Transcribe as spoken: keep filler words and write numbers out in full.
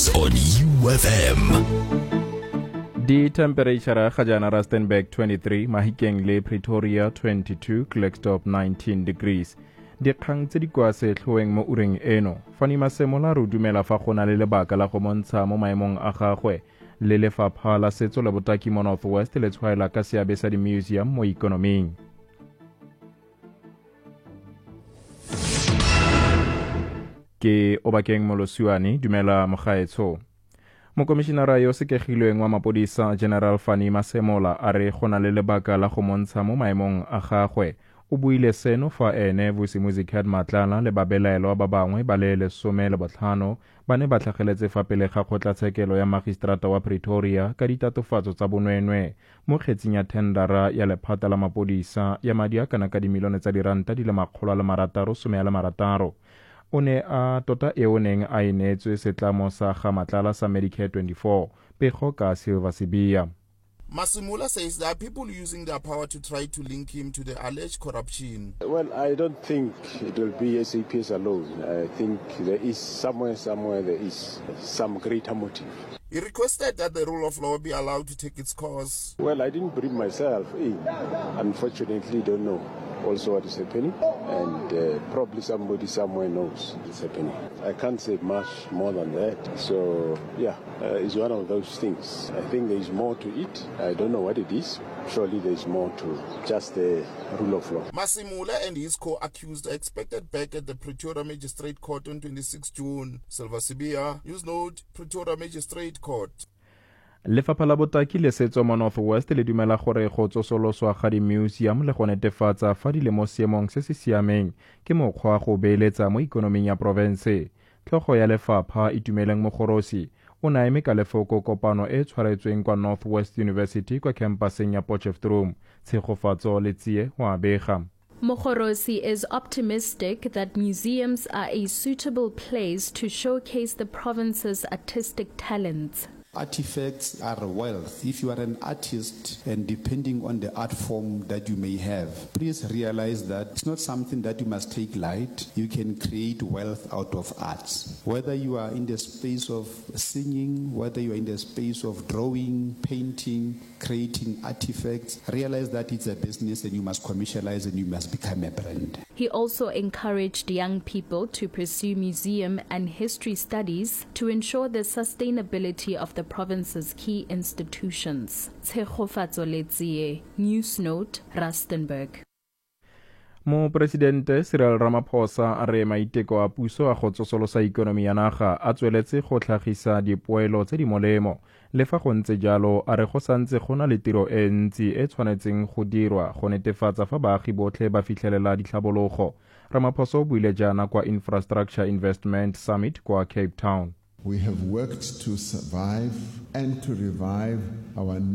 News on U F M. Di temperature ga jana Rustenburg twenty-three, Mahikeng le Pretoria twenty-two, Klerksdorp nineteen degrees. Dikgang tse di kwa setlhoeng mo ureng eno, Fani Masemola re dumela fa go na le lebaka la go montsha mo maemong a gagwe le lefapha la setso le botaki mo Northwest le tshwaela ka seabe sa di-museum mo ikonoming. Ke Obakeng Molosiwane, dumela mogaetsho. Mokomishinara yo sekegilweng wa mapodisa General Fani Masemola a re go na le lebaka la go montsha mo maemong a gagwe. O buile seno fa ene Vusimuzikat Matlala le babelaelwa ba bangwe ba le lesome le botlhano ba ne ba tlhageletse fa pele ga kgotlatshekelo ya magistrata wa Pretoria ka ditatofatso tsa bonweenwee mo kgetseng ya thendara ya lephata la mapodisa ya madi a kana ka dimilione tsa diranta di le makgolo a le marataro some a le marataro. O ne a tota e o neng a inetswe setlamo sa ga Matlala sa Medicare twenty-four pego ka Silver Sibia. Masemola says there are people using their power to try to link him to the alleged corruption. Well, I don't think it will be S A P S alone. I think there is somewhere, somewhere there is some greater motive. He requested that the rule of law be allowed to take its course. Well, I didn't bring myself in. Unfortunately, don't know also what is happening, and uh, probably somebody somewhere knows what's happening. I can't say much more than that. So, yeah, uh, it's one of those things. I think there is more to it. I don't know what it is. Surely there is more to just the rule of law. Masemola and his co-accused are expected back at the Pretoria Magistrate Court on twenty-sixth of June. Silver Sibia, News Note, Pretoria Magistrate Court. Lefapha la botaki le setso mo Northwest le dumela gore go tsosoloswa ga di-museum le go netefatsa fa di le mo seemong se se siameng ke mokgwa go beeletsa mo ikonoming ya province. Tlhogo ya lefapha Itumeleng Mogorosi o naeme ka lefoko kopano e tshwaretsweng kwa Northwest University kwa campuseng ya Potchefstroom. Tshegofatso le tsie wa abega. Mogorosi is optimistic that museums are a suitable place to showcase the province's artistic talents. Artifacts are wealth. If you are an artist and depending on the art form that you may have, please realize that it's not something that you must take light. You can create wealth out of arts. Whether you are in the space of singing, whether you are in the space of drawing, painting, creating artifacts, realize that it's a business and you must commercialize and you must become a brand. He also encouraged young people to pursue museum and history studies to ensure the sustainability of the province's key institutions. Tshegofatso le tsie, News Note, Rustenburg. Mo Presidente Cyril Ramaphosa a re maiteko a puso a go tsosolosa ikonomi ya naga a tsweletse go tlhagisa dipoelo tse di molemo. Le fa go ntse jalo a re go santse go na le tiro e ntsi e tshwanetseng go dirwa go netefatsa fa baagi botlhe ba fitlhelela ditlhabologo. Ramaphosa o buile jaana kwa Infrastructure Investment Summit kwa Cape Town. We have worked to survive and to revive our